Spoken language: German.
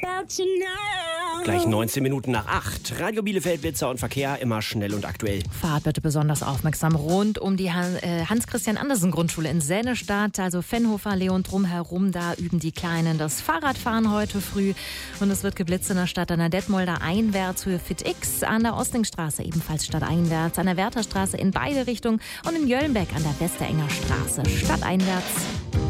Gleich 19 Minuten nach 8. Radio Bielefeld, Blitzer und Verkehr, immer schnell und aktuell. Fahrt bitte besonders aufmerksam rund um die Hans-Christian-Andersen-Grundschule in Sennestadt, also Fennhofer, Leon drumherum. Da üben die Kleinen das Fahrradfahren heute früh. Und es wird geblitzt in der Stadt an der Detmolder einwärts, Höhe FitX, an der Ostlingstraße ebenfalls stadteinwärts, an der Wertherstraße in beide Richtungen und in Jöllenbeck an der Westerenger Straße stadteinwärts.